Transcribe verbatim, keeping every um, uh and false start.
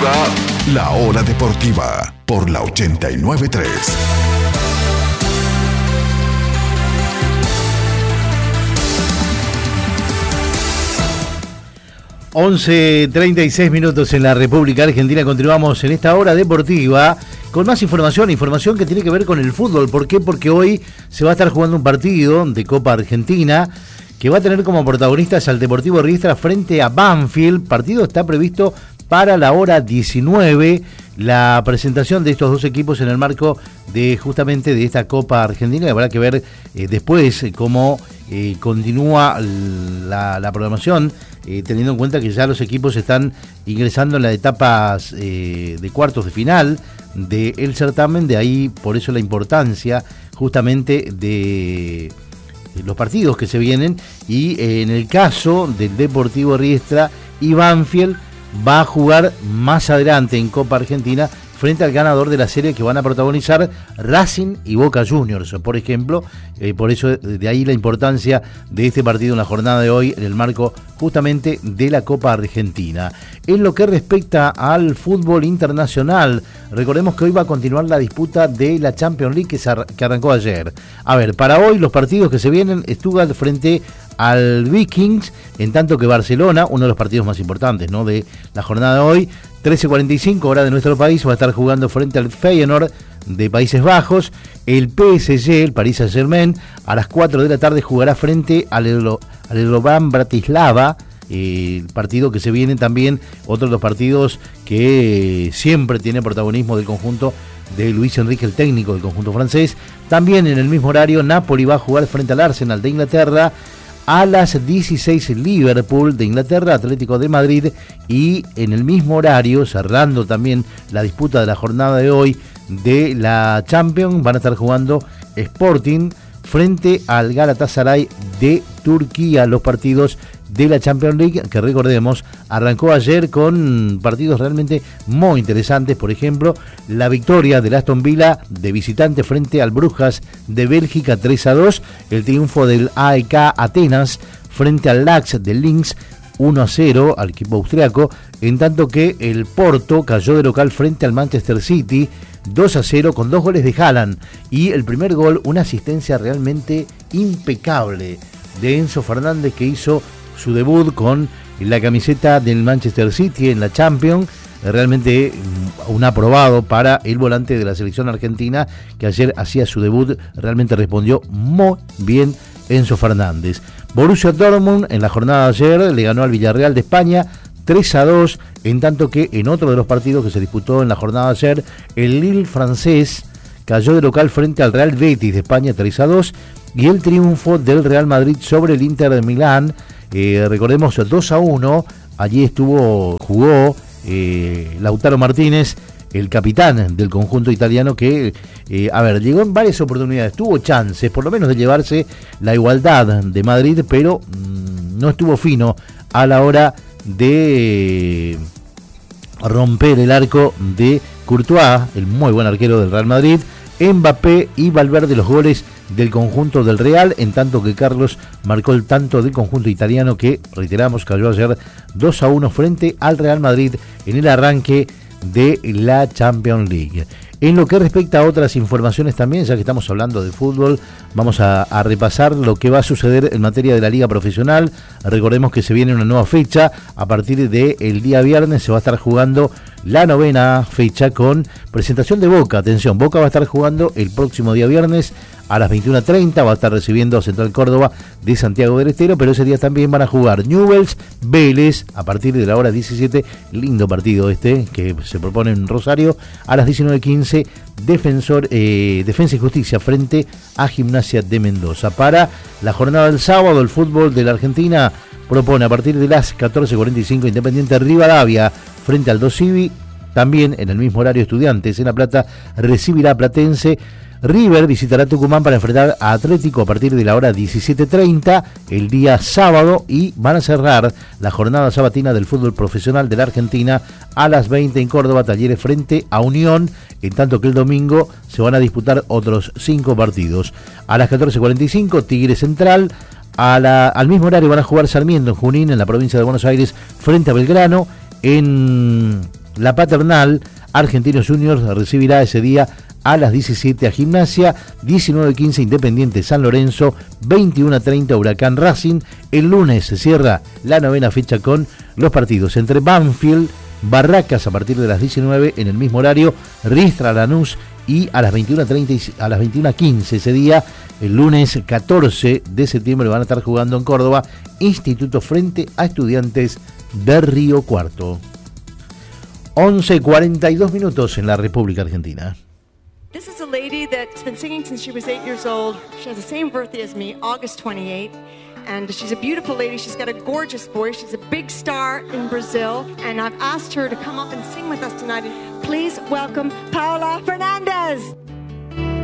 Llega La Hora Deportiva por la ochenta y nueve punto tres. once treinta y seis minutos en la República Argentina. Continuamos en esta hora deportiva con más información, información que tiene que ver con el fútbol. ¿Por qué? Porque hoy se va a estar jugando un partido de Copa Argentina que va a tener como protagonistas al Deportivo Riestra frente a Banfield. Partido está previsto para la hora diecinueve. La presentación de estos dos equipos en el marco de justamente de esta Copa Argentina. Habrá que ver eh, después cómo eh, continúa la, la programación, eh, teniendo en cuenta que ya los equipos están ingresando en las etapas eh, de cuartos de final del certamen. De ahí por eso la importancia justamente de los partidos que se vienen. Y eh, en el caso del Deportivo Riestra y Banfield, va a jugar más adelante en Copa Argentina frente al ganador de la serie que van a protagonizar Racing y Boca Juniors, por ejemplo. Eh, por eso de ahí la importancia de este partido en la jornada de hoy en el marco justamente de la Copa Argentina. En lo que respecta al fútbol internacional, recordemos que hoy va a continuar la disputa de la Champions League que, se ar- que arrancó ayer. A ver, para hoy los partidos que se vienen: Stuttgart frente al Vikings, en tanto que Barcelona, uno de los partidos más importantes, ¿no?, de la jornada de hoy, trece cuarenta y cinco hora de nuestro país, va a estar jugando frente al Feyenoord de Países Bajos. El P S G, el Paris Saint-Germain, a las cuatro de la tarde jugará frente al Slovan Bratislava. El partido que se viene también, otro de los partidos que siempre tiene protagonismo del conjunto de Luis Enrique, el técnico del conjunto francés. También en el mismo horario, Napoli va a jugar frente al Arsenal de Inglaterra. A las dieciséis, Liverpool de Inglaterra, Atlético de Madrid. Y en el mismo horario, cerrando también la disputa de la jornada de hoy de la Champions, van a estar jugando Sporting frente al Galatasaray de Turquía. Los partidos de la Champions League, que recordemos, arrancó ayer con partidos realmente muy interesantes. Por ejemplo, la victoria del Aston Villa de visitante frente al Brujas de Bélgica tres a dos, el triunfo del A E K Atenas frente al Lax de Linz uno a cero al equipo austriaco, en tanto que el Porto cayó de local frente al Manchester City dos a cero con dos goles de Haaland, y el primer gol, una asistencia realmente impecable de Enzo Fernández, que hizo su debut con la camiseta del Manchester City en la Champions. Realmente un aprobado para el volante de la selección argentina, que ayer hacía su debut. Realmente respondió muy bien Enzo Fernández. Borussia Dortmund en la jornada de ayer le ganó al Villarreal de España tres a dos, en tanto que en otro de los partidos que se disputó en la jornada de ayer, el Lille francés cayó de local frente al Real Betis de España tres a dos, y el triunfo del Real Madrid sobre el Inter de Milán, eh, recordemos, dos a uno. Allí estuvo, jugó eh, Lautaro Martínez, el capitán del conjunto italiano, que, eh, a ver, llegó en varias oportunidades, tuvo chances por lo menos de llevarse la igualdad de Madrid, pero mmm, no estuvo fino a la hora de romper el arco de Courtois, el muy buen arquero del Real Madrid. Mbappé y Valverde los goles del conjunto del Real, en tanto que Carlos marcó el tanto del conjunto italiano, que, reiteramos, cayó ayer dos a uno frente al Real Madrid en el arranque de la Champions League. En lo que respecta a otras informaciones también, ya que estamos hablando de fútbol, vamos a, a repasar lo que va a suceder en materia de la Liga Profesional. Recordemos que se viene una nueva fecha. A partir del día viernes se va a estar jugando la novena fecha con presentación de Boca. Atención, Boca va a estar jugando el próximo día viernes a las veintiuna treinta, va a estar recibiendo a Central Córdoba de Santiago del Estero, pero ese día también van a jugar Newell's, Vélez, a partir de la hora diecisiete, lindo partido este que se propone en Rosario. A las diecinueve quince, Defensor, eh, Defensa y Justicia frente a Gimnasia de Mendoza. Para la jornada del sábado, el fútbol de la Argentina propone a partir de las catorce cuarenta y cinco Independiente Rivadavia frente al Dosivi. También en el mismo horario, Estudiantes en La Plata recibirá a Platense. River visitará Tucumán para enfrentar a Atlético a partir de la hora diecisiete treinta el día sábado, y van a cerrar la jornada sabatina del fútbol profesional de la Argentina a las veinte en Córdoba, Talleres frente a Unión, en tanto que el domingo se van a disputar otros cinco partidos. A las catorce cuarenta y cinco, Tigre Central. A la, al mismo horario van a jugar Sarmiento en Junín, en la provincia de Buenos Aires, frente a Belgrano. En La Paternal, Argentinos Juniors recibirá ese día a las diecisiete a Gimnasia, diecinueve quince Independiente San Lorenzo, veintiuno treinta Huracán Racing. El lunes se cierra la novena fecha con los partidos entre Banfield, Barracas a partir de las diecinueve en el mismo horario, Riestra Lanús, y a las veintiuno treinta y a las veintiuno quince ese día, el lunes catorce de septiembre, van a estar jugando en Córdoba, Instituto frente a Estudiantes de Río Cuarto. once cuarenta y dos minutos en la República Argentina. This is a lady that's been singing since she was eight years old. She has the same birthday as me, August twenty-eighth. And she's a beautiful lady. She's got a gorgeous voice. She's a big star in Brazil. And I've asked her to come up and sing with us tonight. Please welcome Paula Fernandez.